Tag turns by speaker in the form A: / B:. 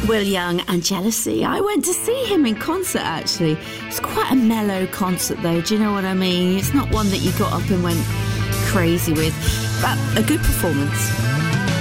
A: Will Young and Jealousy. I went to see him in concert, actually. It's quite a mellow concert, though. Do you know what I mean? It's not one that you got up and went crazy with, but a good performance.